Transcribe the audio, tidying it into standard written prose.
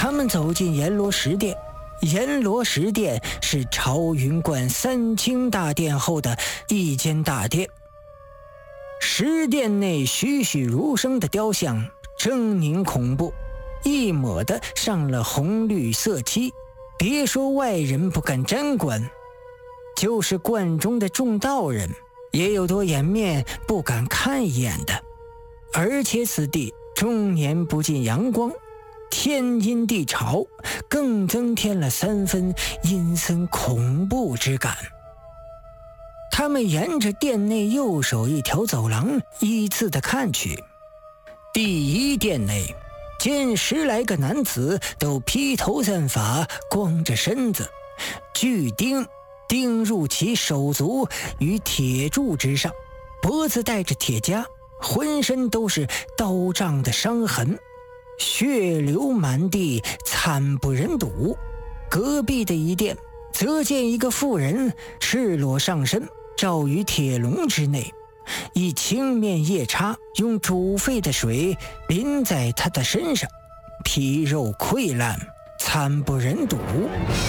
他们走进阎罗石殿。阎罗石殿是朝云观三清大殿后的一间大殿。石殿内栩栩如生的雕像狰狞恐怖，一抹的上了红绿色漆，别说外人不敢沾观，就是观中的众道人也有多掩面不敢看一眼的。而且此地终年不见阳光，天阴地潮，更增添了3分阴森恐怖之感。他们沿着殿内右手一条走廊依次的看去。第一殿内见10来个男子都披头散发，光着身子，巨钉钉入其手足与铁柱之上，脖子带着铁枷，浑身都是刀杖的伤痕，血流满地，惨不忍睹。隔壁的一殿则见一个妇人赤裸上身，罩于铁笼之内，以青面夜叉用煮沸的水淋在他的身上，皮肉溃烂，惨不忍睹。